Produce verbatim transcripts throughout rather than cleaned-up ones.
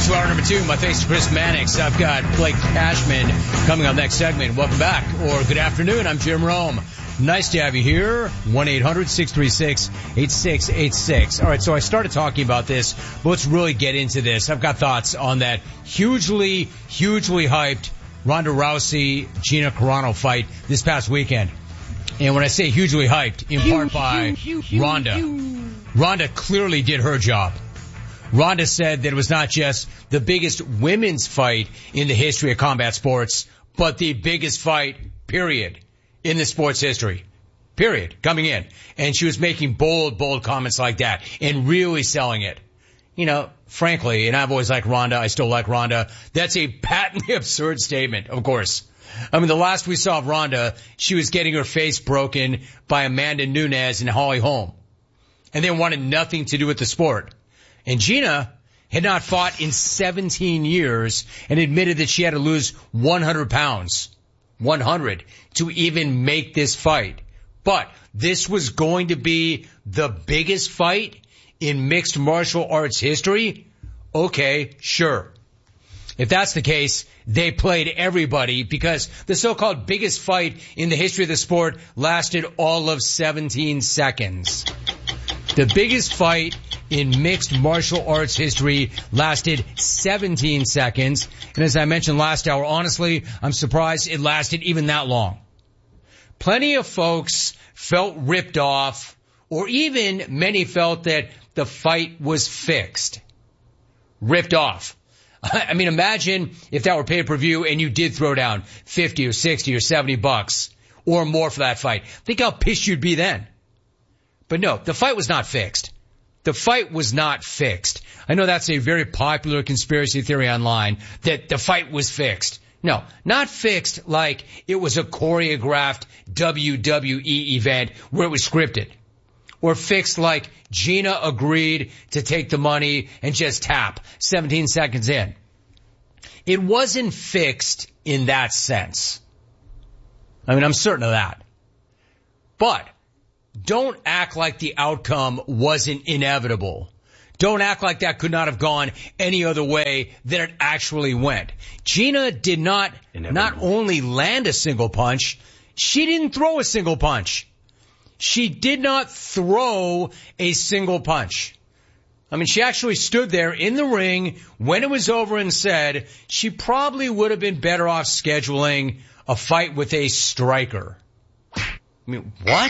to hour number two. My thanks to Chris Mannix. I've got Blake Cashman coming up next segment. Welcome back, or good afternoon. I'm Jim Rome. Nice to have you here. one eight hundred six three six eight six eight six. All right, so I started talking about this, but let's really get into this. I've got thoughts on that hugely, hugely hyped Ronda Rousey-Gina Carano fight this past weekend. And when I say hugely hyped, in part by Ronda, Ronda clearly did her job. Ronda said that it was not just the biggest women's fight in the history of combat sports, but the biggest fight, period, in the sports history. Period. Coming in. And she was making bold, bold comments like that and really selling it. You know, frankly, and I've always liked Ronda, I still like Ronda, that's a patently absurd statement, of course. I mean, the last we saw of Ronda, she was getting her face broken by Amanda Nunes and Holly Holm. And they wanted nothing to do with the sport. And Gina had not fought in seventeen years and admitted that she had to lose one hundred pounds. one hundred to even make this fight. But this was going to be the biggest fight in mixed martial arts history? Okay, sure. If that's the case, they played everybody because the so-called biggest fight in the history of the sport lasted all of seventeen seconds. The biggest fight in mixed martial arts history lasted seventeen seconds. And as I mentioned last hour, honestly, I'm surprised it lasted even that long. Plenty of folks felt ripped off, or even many felt that the fight was fixed. Ripped off. I mean, imagine if that were pay-per-view and you did throw down fifty or sixty or seventy bucks or more for that fight. Think how pissed you'd be then. But no, the fight was not fixed. The fight was not fixed. I know that's a very popular conspiracy theory online, that the fight was fixed. No, not fixed like it was a choreographed W W E event where it was scripted. Or fixed like Gina agreed to take the money and just tap seventeen seconds in. It wasn't fixed in that sense. I mean, I'm certain of that. But don't act like the outcome wasn't inevitable. Don't act like that could not have gone any other way than it actually went. Gina did not not only land a single punch, she didn't throw a single punch. She did not throw a single punch. I mean, she actually stood there in the ring when it was over and said she probably would have been better off scheduling a fight with a striker. I mean, what?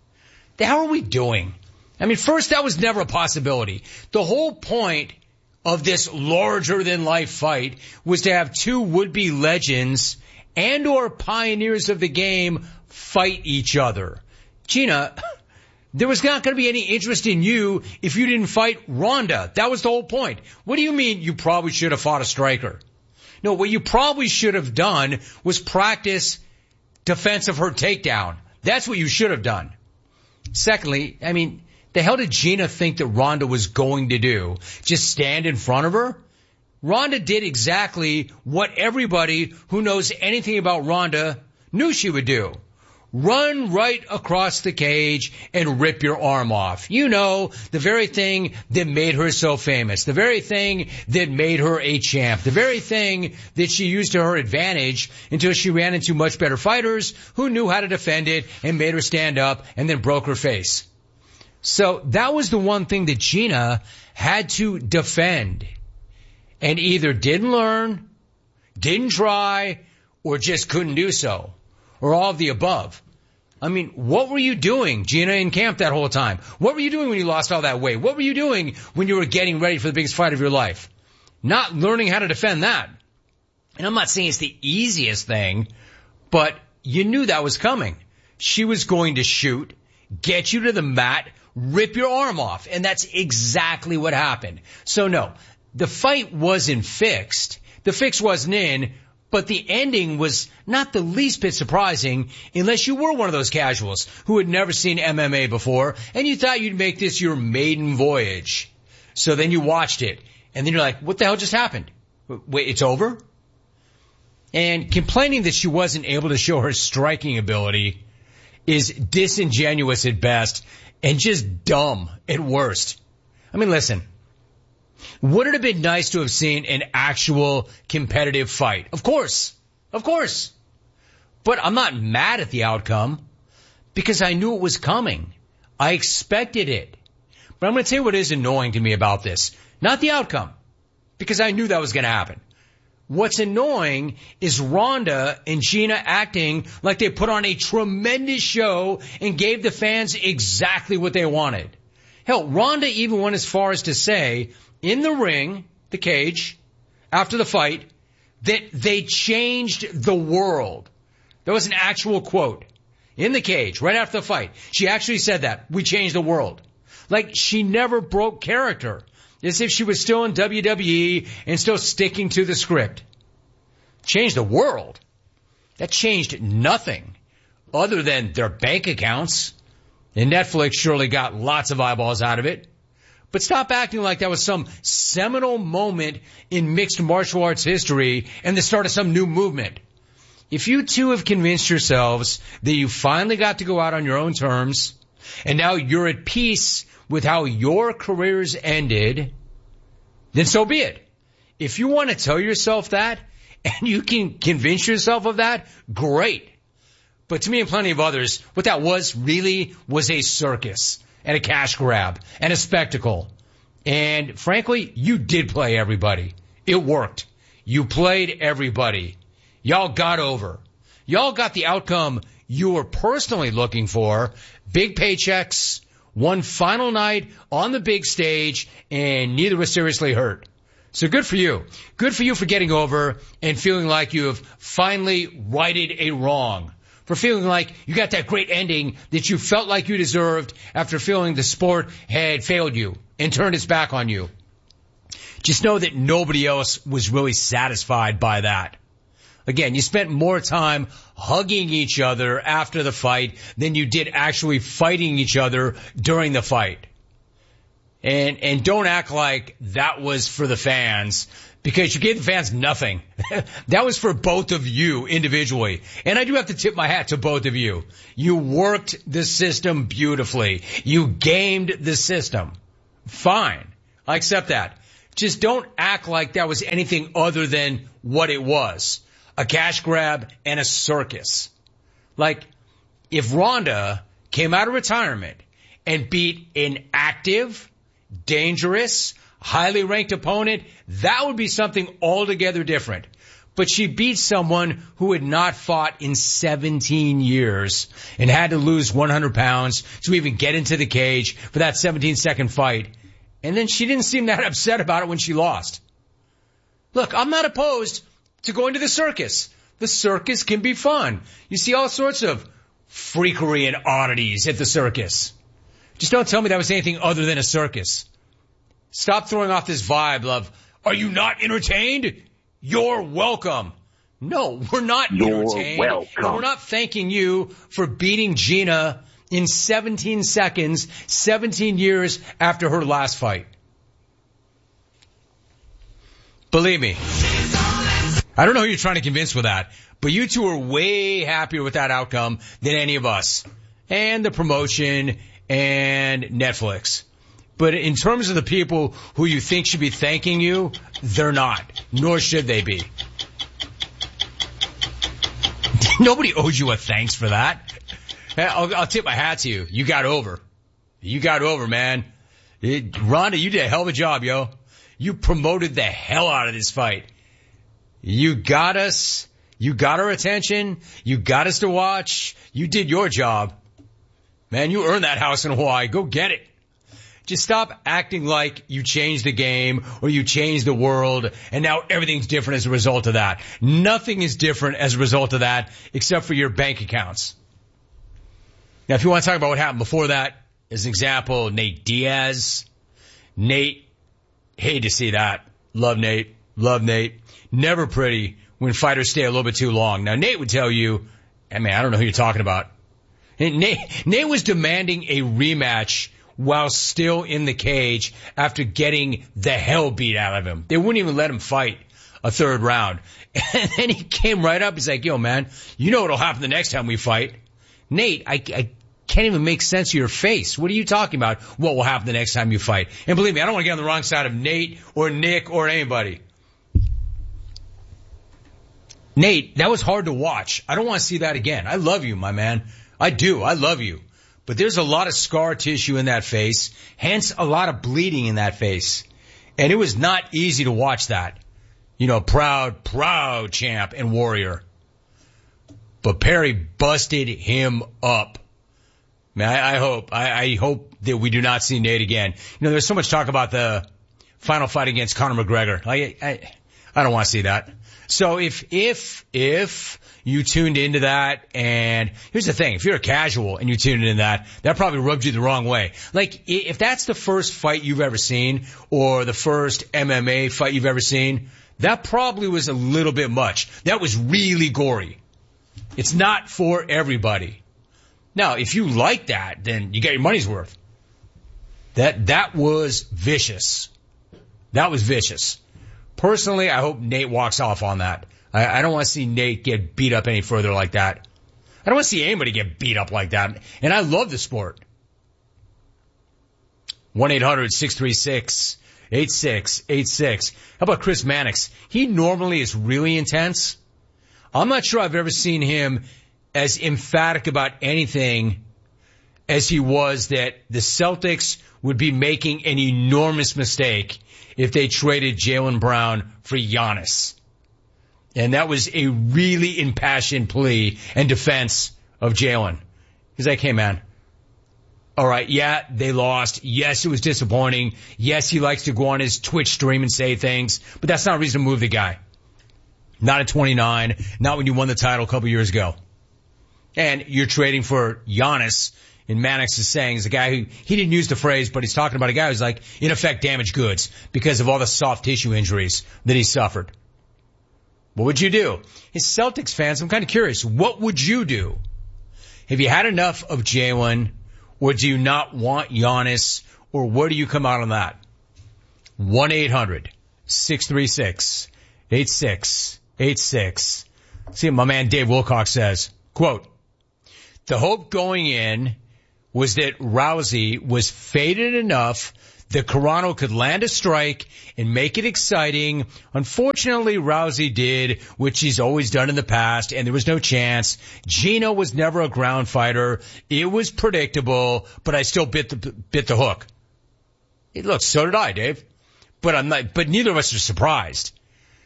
The hell are we doing? I mean, first, that was never a possibility. The whole point of this larger-than-life fight was to have two would-be legends and or pioneers of the game fight each other. Gina, there was not going to be any interest in you if you didn't fight Ronda. That was the whole point. What do you mean you probably should have fought a striker? No, what you probably should have done was practice defense of her takedown. That's what you should have done. Secondly, I mean, the hell did Gina think that Ronda was going to do? Just stand in front of her? Ronda did exactly what everybody who knows anything about Ronda knew she would do. Run right across the cage and rip your arm off. You know, the very thing that made her so famous. The very thing that made her a champ. The very thing that she used to her advantage until she ran into much better fighters who knew how to defend it and made her stand up and then broke her face. So that was the one thing that Gina had to defend and either didn't learn, didn't try, or just couldn't do so. Or all of the above. I mean, what were you doing, Gina, in camp that whole time? What were you doing when you lost all that weight? What were you doing when you were getting ready for the biggest fight of your life? Not learning how to defend that. And I'm not saying it's the easiest thing, but you knew that was coming. She was going to shoot, get you to the mat, rip your arm off. And that's exactly what happened. So no, the fight wasn't fixed. The fix wasn't in. But the ending was not the least bit surprising unless you were one of those casuals who had never seen M M A before and you thought you'd make this your maiden voyage. So then you watched it and then you're like, what the hell just happened? Wait, it's over? And complaining that she wasn't able to show her striking ability is disingenuous at best and just dumb at worst. I mean, listen, Would it have been nice to have seen an actual competitive fight? Of course. Of course. But I'm not mad at the outcome because I knew it was coming. I expected it. But I'm going to tell you what is annoying to me about this. Not the outcome, because I knew that was going to happen. What's annoying is Ronda and Gina acting like they put on a tremendous show and gave the fans exactly what they wanted. Hell, Ronda even went as far as to say, in the ring, the cage, after the fight, that they changed the world. That was an actual quote. In the cage, right after the fight. She actually said that. We changed the world. Like, she never broke character. As if she was still in W W E and still sticking to the script. Changed the world? That changed nothing other than their bank accounts. And Netflix surely got lots of eyeballs out of it. But stop acting like that was some seminal moment in mixed martial arts history and the start of some new movement. If you two have convinced yourselves that you finally got to go out on your own terms, and now you're at peace with how your careers ended, then so be it. If you want to tell yourself that, and you can convince yourself of that, great. But to me and plenty of others, what that was really was a circus and a cash grab and a spectacle. And frankly, you did play everybody. It worked. You played everybody. Y'all got over. Y'all got the outcome you were personally looking for. Big paychecks, one final night on the big stage, and neither was seriously hurt. So good for you. Good for you for getting over and feeling like you have finally righted a wrong. For feeling like you got that great ending that you felt like you deserved after feeling the sport had failed you and turned its back on you. Just know that nobody else was really satisfied by that. Again, you spent more time hugging each other after the fight than you did actually fighting each other during the fight. And, and don't act like that was for the fans, because you gave the fans nothing. That was for both of you individually. And I do have to tip my hat to both of you. You worked the system beautifully. You gamed the system. Fine. I accept that. Just don't act like that was anything other than what it was. A cash grab and a circus. Like, if Ronda came out of retirement and beat an active, dangerous, highly ranked opponent, that would be something altogether different. But she beat someone who had not fought in seventeen years and had to lose one hundred pounds to even get into the cage for that seventeen second fight. And then she didn't seem that upset about it when she lost. Look, I'm not opposed to going to the circus. The circus can be fun. You see all sorts of freakery and oddities at the circus. Just don't tell me that was anything other than a circus. Stop throwing off this vibe of, are you not entertained? You're welcome. No, we're not You're entertained. welcome. And we're not thanking you for beating Gina in seventeen seconds, seventeen years after her last fight. Believe me. I don't know who you're trying to convince with that, but you two are way happier with that outcome than any of us. And the promotion and Netflix. But in terms of the people who you think should be thanking you, they're not. Nor should they be. Nobody owes you a thanks for that. I'll, I'll tip my hat to you. You got over. You got over, man. It, Ronda, you did a hell of a job, yo. You promoted the hell out of this fight. You got us. You got our attention. You got us to watch. You did your job. Man, you earned that house in Hawaii. Go get it. Just stop acting like you changed the game or you changed the world and now everything's different as a result of that. Nothing is different as a result of that except for your bank accounts. Now, if you want to talk about what happened before that, as an example, Nate Diaz. Nate, hate to see that. Love Nate. Love Nate. Never pretty when fighters stay a little bit too long. Now, Nate would tell you, I mean, I don't know who you're talking about. Nate, Nate was demanding a rematch while still in the cage after getting the hell beat out of him. They wouldn't even let him fight a third round. And then he came right up. He's like, yo, man, you know what'll happen the next time we fight. Nate, I, I can't even make sense of your face. What are you talking about? What will happen the next time you fight? And believe me, I don't want to get on the wrong side of Nate or Nick or anybody. Nate, that was hard to watch. I don't want to see that again. I love you, my man. I do. I love you. But there's a lot of scar tissue in that face, hence a lot of bleeding in that face. And it was not easy to watch that. You know, proud, proud champ and warrior. But Perry busted him up. Man, I, I hope, I, I hope that we do not see Nate again. You know, there's so much talk about the final fight against Conor McGregor. I, I, I don't want to see that. So if, if, if you tuned into that, and here's the thing, if you're a casual and you tuned into that, that probably rubbed you the wrong way. Like, if that's the first fight you've ever seen, or the first M M A fight you've ever seen, that probably was a little bit much. That was really gory. It's not for everybody. Now, if you like that, then you get your money's worth. That, that was vicious. That was vicious. Personally, I hope Nate walks off on that. I, I don't want to see Nate get beat up any further like that. I don't want to see anybody get beat up like that. And I love the sport. one eight hundred six three six eight six eight six. How about Chris Mannix? He normally is really intense. I'm not sure I've ever seen him as emphatic about anything as he was that the Celtics would be making an enormous mistake if they traded Jaylen Brown for Giannis. And that was a really impassioned plea and defense of Jaylen. He's like, hey man, all right, yeah, they lost. Yes, it was disappointing. Yes, he likes to go on his Twitch stream and say things, but that's not a reason to move the guy. Not at twenty-nine, not when you won the title a couple years ago. And you're trading for Giannis. And Mannix is saying is a guy who, he didn't use the phrase, but he's talking about a guy who's like, in effect, damaged goods because of all the soft tissue injuries that he suffered. What would you do? As Celtics fans, I'm kind of curious. What would you do? Have you had enough of Jaylen, or do you not want Giannis, or where do you come out on that? one eight hundred six three six eight six eight six. See what my man Dave Wilcox says. Quote, the hope going in was that Rousey was faded enough that Carano could land a strike and make it exciting. Unfortunately, Rousey did, which he's always done in the past, and there was no chance. Gino was never a ground fighter. It was predictable, but I still bit the, bit the hook. Hey, look, so did I, Dave. But I'm not, but neither of us are surprised.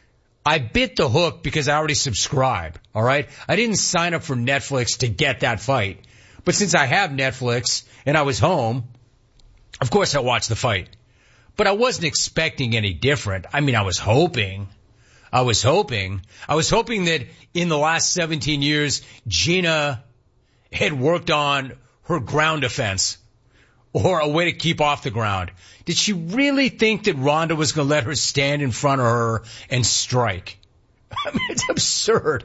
I bit the hook because I already subscribe, all right? I didn't sign up for Netflix to get that fight. But since I have Netflix and I was home, of course I watched the fight. But I wasn't expecting any different. I mean, I was hoping. I was hoping. I was hoping that in the last seventeen years, Gina had worked on her ground defense or a way to keep off the ground. Did she really think that Ronda was going to let her stand in front of her and strike? I mean, it's absurd.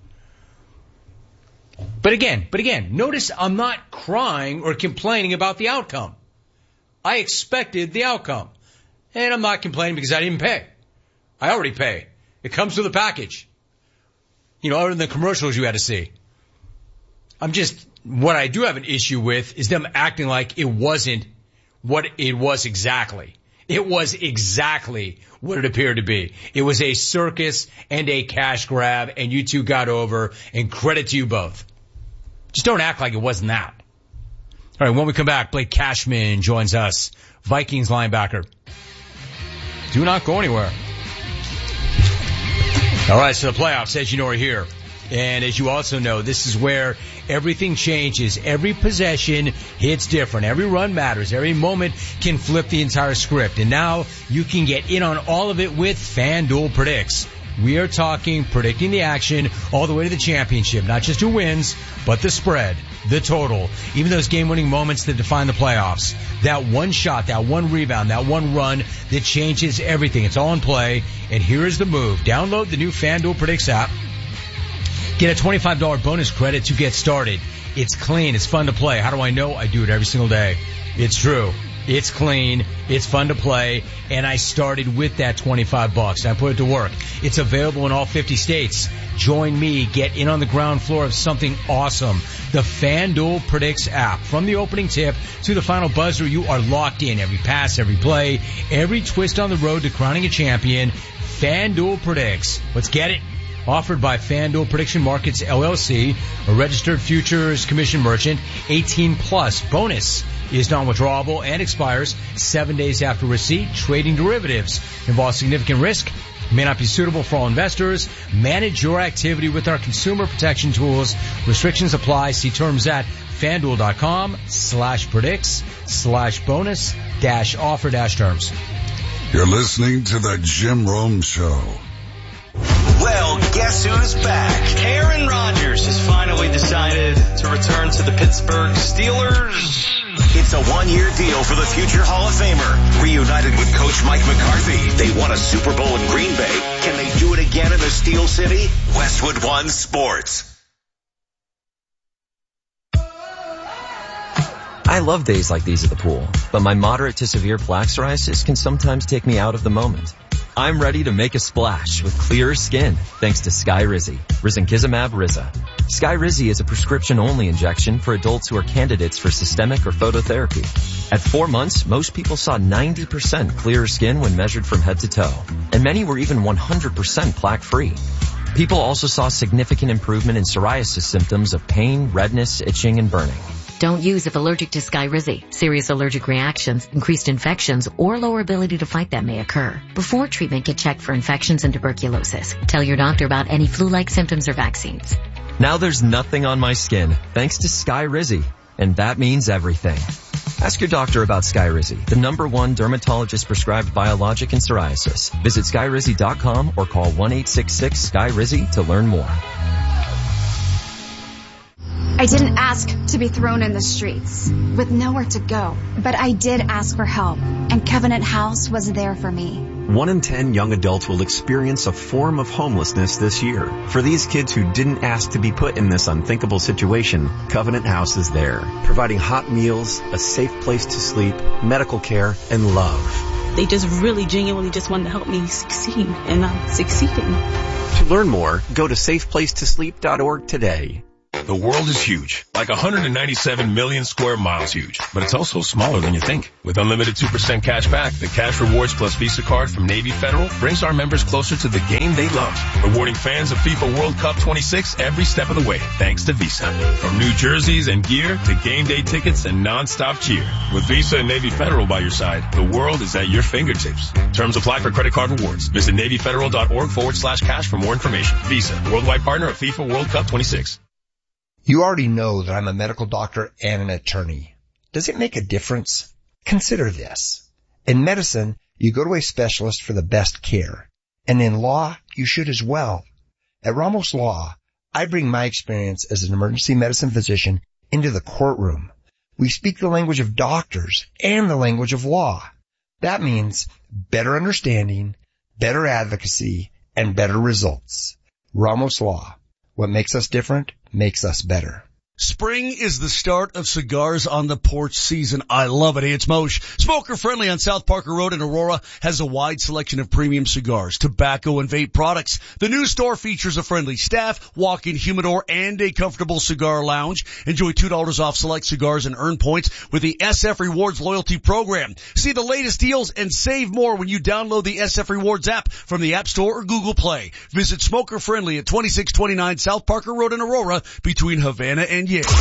But again, but again, notice I'm not crying or complaining about the outcome. I expected the outcome. And I'm not complaining because I didn't pay. I already pay. It comes with a package. You know, other than the commercials you had to see. I'm just, what I do have an issue with is them acting like it wasn't what it was exactly. It was exactly what it appeared to be. It was a circus and a cash grab, and you two got over, and credit to you both. Just don't act like it wasn't that. All right, when we come back, Blake Cashman joins us, Vikings linebacker. Do not go anywhere. All right, so the playoffs, as you know, are here. And as you also know, this is where everything changes. Every possession hits different. Every run matters. Every moment can flip the entire script. And now you can get in on all of it with FanDuel Predicts. We are talking predicting the action all the way to the championship. Not just who wins, but the spread, the total, even those game-winning moments that define the playoffs. That one shot, that one rebound, that one run that changes everything. It's all in play. And here is the move. Download the new FanDuel Predicts app. Get a twenty-five dollars bonus credit to get started. It's clean. It's fun to play. How do I know? I do it every single day. It's true. It's clean. It's fun to play. And I started with that twenty-five bucks. I put it to work. It's available in all fifty states. Join me. Get in on the ground floor of something awesome. The FanDuel Predicts app. From the opening tip to the final buzzer, you are locked in. Every pass, every play, every twist on the road to crowning a champion. FanDuel Predicts. Let's get it. Offered by FanDuel Prediction Markets, L L C, a registered futures commission merchant, eighteen plus. Bonus is non-withdrawable and expires seven days after receipt. Trading derivatives involves significant risk, may not be suitable for all investors. Manage your activity with our consumer protection tools. Restrictions apply. See terms at FanDuel.com slash predicts slash bonus dash offer dash terms. You're listening to the Jim Rome Show. Well, guess who's back? Aaron Rodgers has finally decided to return to the Pittsburgh Steelers. It's a one-year deal for the future Hall of Famer. Reunited with Coach Mike McCarthy. They won a Super Bowl in Green Bay. Can they do it again in the Steel City? Westwood One Sports. I love days like these at the pool, but my moderate to severe plaque psoriasis can sometimes take me out of the moment. I'm ready to make a splash with clearer skin thanks to Skyrizi, Risankizumab Riza. Skyrizi is a prescription-only injection for adults who are candidates for systemic or phototherapy. At four months, most people saw ninety percent clearer skin when measured from head to toe, and many were even one hundred percent plaque-free. People also saw significant improvement in psoriasis symptoms of pain, redness, itching, and burning. Don't use if allergic to Skyrizi. Serious allergic reactions, increased infections, or lower ability to fight them may occur. Before treatment, get checked for infections and tuberculosis. Tell your doctor about any flu-like symptoms or vaccines. Now there's nothing on my skin thanks to Skyrizi, and that means everything. Ask your doctor about Skyrizi, the number one dermatologist-prescribed biologic in psoriasis. Visit Skyrizi dot com or call one eight six six Skyrizi to learn more. I didn't ask to be thrown in the streets with nowhere to go, but I did ask for help, and Covenant House was there for me. One in ten young adults will experience a form of homelessness this year. For these kids who didn't ask to be put in this unthinkable situation, Covenant House is there, providing hot meals, a safe place to sleep, medical care, and love. They just really genuinely just wanted to help me succeed, and I'm succeeding. To learn more, go to safe place to sleep dot org today. The world is huge, like one hundred ninety-seven million square miles huge, but it's also smaller than you think. With unlimited two percent cash back, the Cash Rewards Plus Visa card from Navy Federal brings our members closer to the game they love, rewarding fans of FIFA World Cup twenty-six every step of the way, thanks to Visa. From new jerseys and gear to game day tickets and non-stop cheer. With Visa and Navy Federal by your side, the world is at your fingertips. Terms apply for credit card rewards. Visit NavyFederal.org forward slash cash for more information. Visa, worldwide partner of FIFA World Cup twenty-six. You already know that I'm a medical doctor and an attorney. Does it make a difference? Consider this. In medicine, you go to a specialist for the best care. And in law, you should as well. At Ramos Law, I bring my experience as an emergency medicine physician into the courtroom. We speak the language of doctors and the language of law. That means better understanding, better advocacy, and better results. Ramos Law. What makes us different makes us better. Spring is the start of cigars on the porch season. I love it. Hey, it's Moshe. Smoker Friendly on South Parker Road in Aurora has a wide selection of premium cigars, tobacco, and vape products. The new store features a friendly staff, walk-in humidor, and a comfortable cigar lounge. Enjoy two dollars off select cigars and earn points with the S F Rewards loyalty program. See the latest deals and save more when you download the S F Rewards app from the App Store or Google Play. Visit Smoker Friendly at twenty-six twenty-nine South Parker Road in Aurora between Havana and Yale.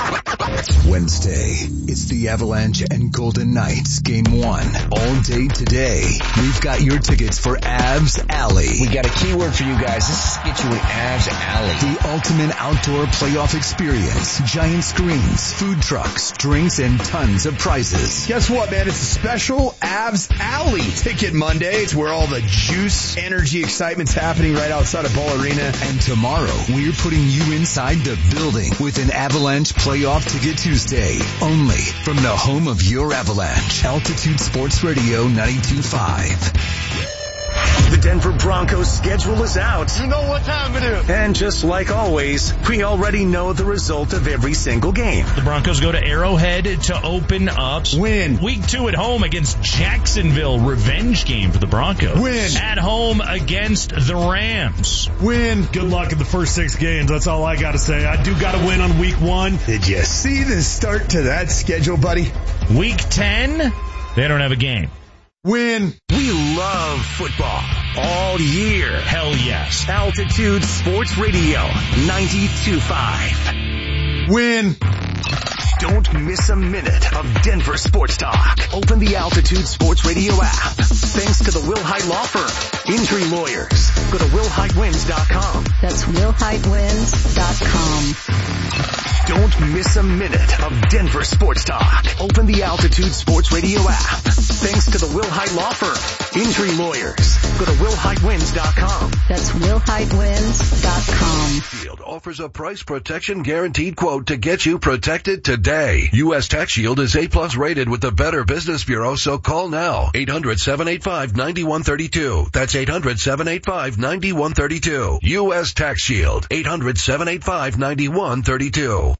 Wednesday, it's the Avalanche and Golden Knights game one. All day today, we've got your tickets for Avs Alley. We got a keyword for you guys. This is get you an Avs Alley. The ultimate outdoor playoff experience. Giant screens, food trucks, drinks, and tons of prizes. Guess what, man? It's a special Avs Alley Ticket Monday. It's where all the juice, energy, excitement's happening right outside of Ball Arena. And tomorrow, we're putting you inside the building with an Avalanche Playoff Ticket Tuesday, only from the home of your Avalanche, Altitude Sports Radio ninety-two point five. The Denver Broncos schedule is out. You know what time it is. And just like always, we already know the result of every single game. The Broncos go to Arrowhead to open up. Win. Week two at home against Jacksonville. Revenge game for the Broncos. Win. At home against the Rams. Win. Good luck in the first six games. That's all I got to say. I do got to win on week one. Did you see the start to that schedule, buddy? Week ten, they don't have a game. Win. We love football all year. Hell yes. Altitude Sports Radio ninety-two point five. Win. Don't miss a minute of Denver sports talk. Open the Altitude Sports Radio app. Thanks to the Wilhite Law Firm. Injury lawyers. Go to will hite wins dot com. That's will hite wins dot com. Don't miss a minute of Denver sports talk. Open the Altitude Sports Radio app. Thanks to the Wilhite Law Firm. Injury lawyers. Go to will hite wins dot com. That's will hite wins dot com. Shield offers a price protection guaranteed quote to get you protected today. U S Tax Shield is A plus rated with the Better Business Bureau, so call now. eight hundred, seven eight five, nine one three two. That's eight hundred, seven eight five, nine one three two. U S Tax Shield. eight hundred, seven eight five, nine one three two.